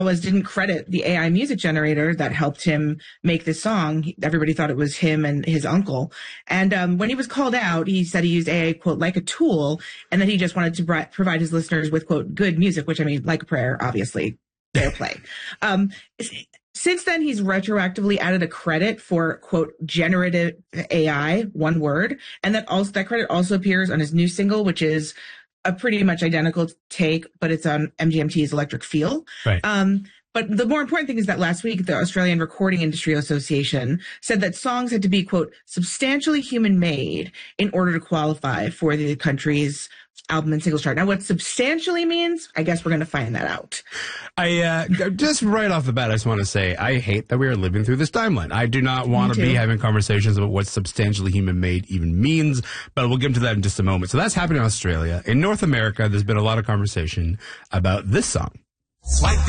was didn't credit the AI music generator that helped him make this song. Everybody thought it was him and his uncle. And when he was called out, he said he used AI, quote, like a tool, and that he just wanted to provide his listeners with, quote, good music, which I mean, like a prayer, obviously, fair play. Since then, he's retroactively added a credit for, quote, generative AI, one word. And that credit also appears on his new single, which is a pretty much identical take, but it's on MGMT's Electric Feel. Right. But the more important thing is that last week, the Australian Recording Industry Association said that songs had to be, quote, substantially human made in order to qualify for the country's album and singles chart. Now, what substantially means, I guess we're going to find that out. I just right off the bat, I just want to say I hate that we are living through this timeline. I do not want to be having conversations about what substantially human made even means, but we'll get into that in just a moment. So that's happening in Australia. In North America, there's been a lot of conversation about this song. Swipe